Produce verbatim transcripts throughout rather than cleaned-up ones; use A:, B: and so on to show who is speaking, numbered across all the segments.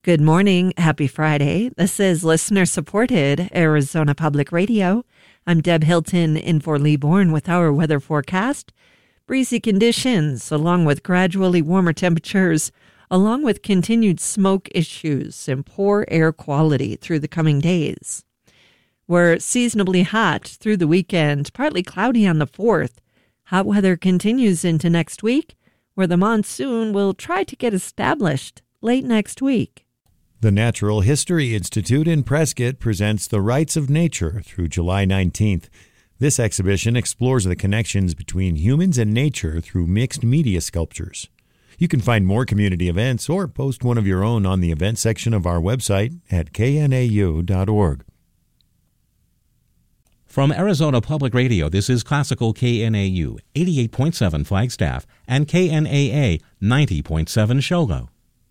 A: Good morning. Happy Friday. This is listener-supported Arizona Public Radio. I'm Deb Hilton in for Lee Bourne with our weather forecast. Breezy conditions, along with gradually warmer temperatures, along with continued smoke issues and poor air quality through the coming days. We're seasonably hot through the weekend, partly cloudy on the fourth. Hot weather continues into next week, where the monsoon will try to get established late next week.
B: The Natural History Institute in Prescott presents The Rights of Nature through July nineteenth. This exhibition explores the connections between humans and nature through mixed media sculptures. You can find more community events or post one of your own on the event section of our website at k n a u dot org.
C: From Arizona Public Radio, this is Classical K N A U eighty-eight point seven Flagstaff and K N A A ninety point seven Shogo.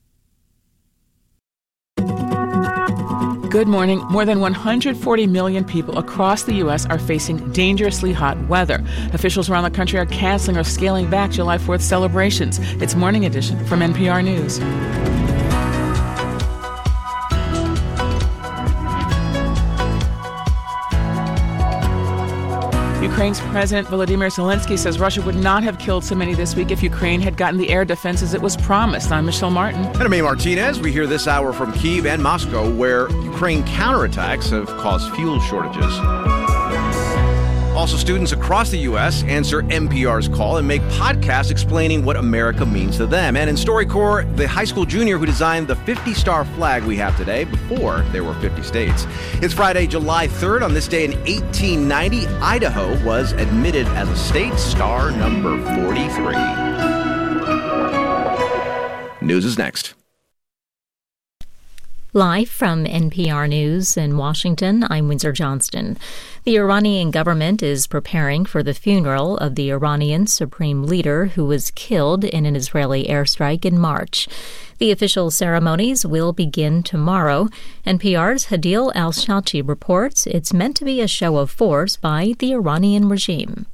D: Good morning. More than one hundred forty million people across the U S are facing dangerously hot weather. Officials around the country are canceling or scaling back July fourth celebrations. It's Morning Edition from N P R News. Ukraine's President Volodymyr Zelensky says Russia would not have killed so many this week if Ukraine had gotten the air defenses it was promised. I'm Michelle Martin.
E: And I'm A. Martinez. We hear this hour from Kyiv and Moscow, where Ukraine counterattacks have caused fuel shortages. Also, students across the U S answer N P R's call and make podcasts explaining what America means to them. And in StoryCorps, the high school junior who designed the fifty-star flag we have today before there were fifty states. It's Friday, July third. On this day in eighteen ninety, Idaho was admitted as a state, star number forty-three. News is next.
F: Live from N P R News in Washington, I'm Windsor Johnston. The Iranian government is preparing for the funeral of the Iranian supreme leader who was killed in an Israeli airstrike in March. The official ceremonies will begin tomorrow. N P R's Hadil Al-Shalchi reports it's meant to be a show of force by the Iranian regime.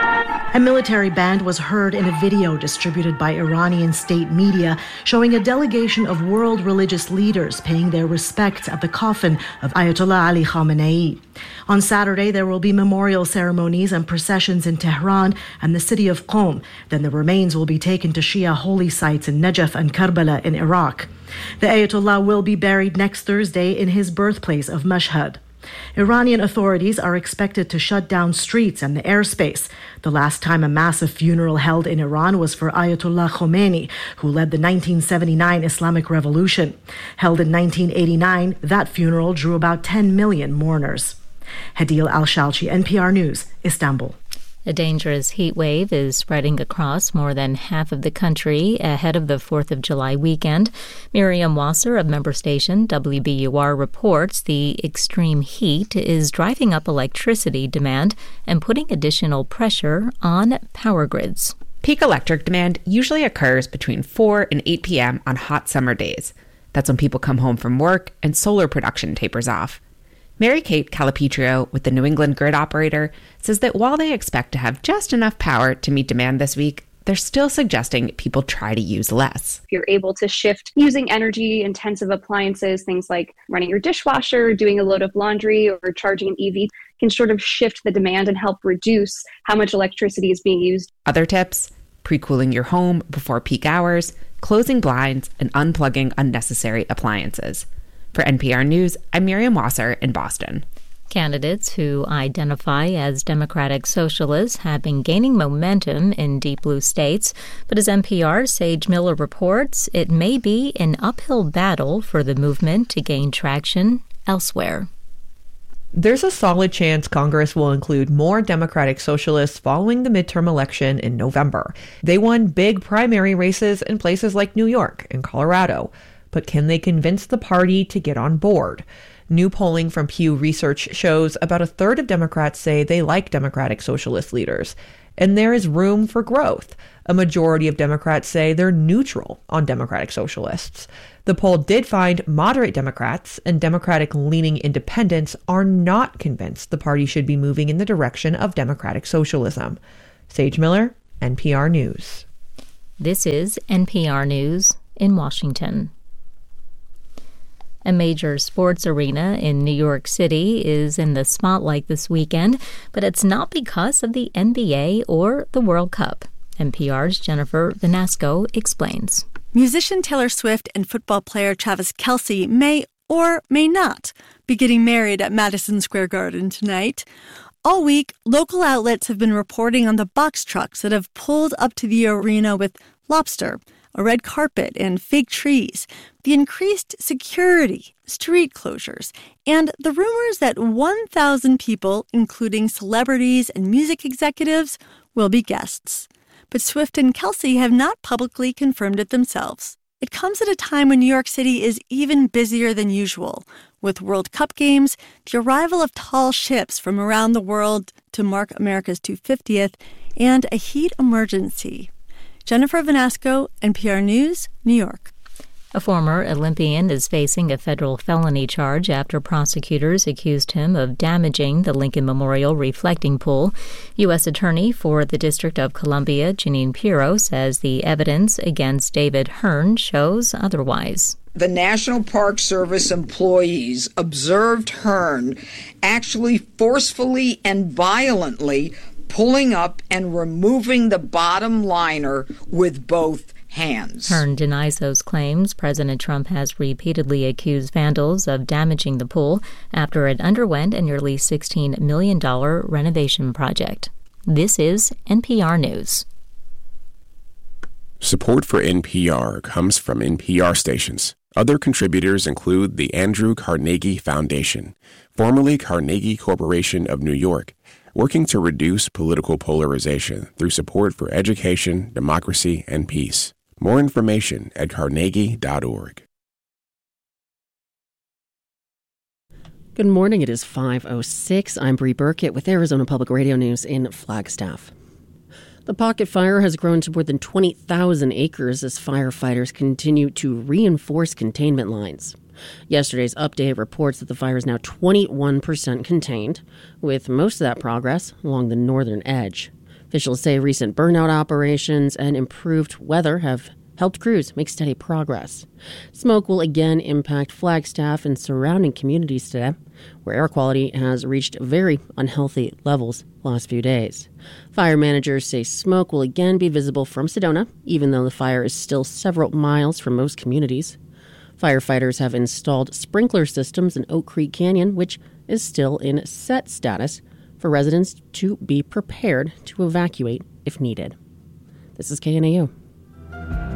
G: A military band was heard in a video distributed by Iranian state media showing a delegation of world religious leaders paying their respects at the coffin of Ayatollah Ali Khamenei. On Saturday, there will be memorial ceremonies and processions in Tehran and the city of Qom. Then the remains will be taken to Shia holy sites in Najaf and Karbala in Iraq. The Ayatollah will be buried next Thursday in his birthplace of Mashhad. Iranian authorities are expected to shut down streets and the airspace. The last time a massive funeral held in Iran was for Ayatollah Khomeini, who led the nineteen seventy-nine Islamic Revolution. Held in nineteen eighty-nine, that funeral drew about ten million mourners. Hadil Al-Shalchi, N P R News, Istanbul.
F: A dangerous heat wave is spreading across more than half of the country ahead of the fourth of July weekend. Miriam Wasser of member station W B U R reports the extreme heat is driving up electricity demand and putting additional pressure on power grids.
H: Peak electric demand usually occurs between four and eight p.m. on hot summer days. That's when people come home from work and solar production tapers off. Mary-Kate Calipetrio with the New England Grid Operator says that while they expect to have just enough power to meet demand this week, they're still suggesting people try to use less.
I: If you're able to shift using energy-intensive appliances, things like running your dishwasher, doing a load of laundry, or charging an E V, can sort of shift the demand and help reduce how much electricity is being used.
H: Other tips: pre-cooling your home before peak hours, closing blinds, and unplugging unnecessary appliances. For N P R News, I'm Miriam Wasser in Boston.
F: Candidates who identify as Democratic Socialists have been gaining momentum in deep blue states, but as N P R's Sage Miller reports, it may be an uphill battle for the movement to gain traction elsewhere.
J: There's a solid chance Congress will include more Democratic Socialists following the midterm election in November. They won big primary races in places like New York and Colorado. But can they convince the party to get on board? New polling from Pew Research shows about a third of Democrats say they like Democratic Socialist leaders. And there is room for growth. A majority of Democrats say they're neutral on Democratic Socialists. The poll did find moderate Democrats and Democratic-leaning independents are not convinced the party should be moving in the direction of Democratic socialism. Sage Miller, N P R News.
F: This is N P R News in Washington. A major sports arena in New York City is in the spotlight this weekend, but it's not because of the N B A or the World Cup. N P R's Jennifer Vanasco explains.
K: Musician Taylor Swift and football player Travis Kelce may or may not be getting married at Madison Square Garden tonight. All week, local outlets have been reporting on the box trucks that have pulled up to the arena with lobster, a red carpet, and fake trees, the increased security, street closures, and the rumors that one thousand people, including celebrities and music executives, will be guests. But Swift and Kelce have not publicly confirmed it themselves. It comes at a time when New York City is even busier than usual, with World Cup games, the arrival of tall ships from around the world to mark America's two hundred fiftieth, and a heat emergency. Jennifer Vanasco, N P R News, New York.
F: A former Olympian is facing a federal felony charge after prosecutors accused him of damaging the Lincoln Memorial reflecting pool. U S Attorney for the District of Columbia, Jeanine Pirro, says the evidence against David Hearn shows otherwise.
L: The National Park Service employees observed Hearn actually forcefully and violently pulling up and removing the bottom liner with both hands.
F: Hearn denies those claims. President Trump has repeatedly accused vandals of damaging the pool after it underwent a nearly sixteen million dollars renovation project. This is N P R News.
M: Support for N P R comes from N P R stations. Other contributors include the Andrew Carnegie Foundation, formerly Carnegie Corporation of New York, working to reduce political polarization through support for education, democracy, and peace. More information at carnegie dot org.
N: Good morning. It is five oh six. I'm Bree Burkett with Arizona Public Radio News in Flagstaff. The Pocket Fire has grown to more than twenty thousand acres as firefighters continue to reinforce containment lines. Yesterday's update reports that the fire is now twenty-one percent contained, with most of that progress along the northern edge. Officials say recent burnout operations and improved weather have helped crews make steady progress. Smoke will again impact Flagstaff and surrounding communities today, where air quality has reached very unhealthy levels the last few days. Fire managers say smoke will again be visible from Sedona, even though the fire is still several miles from most communities. Firefighters have installed sprinkler systems in Oak Creek Canyon, which is still in set status, for residents to be prepared to evacuate if needed. This is K N A U.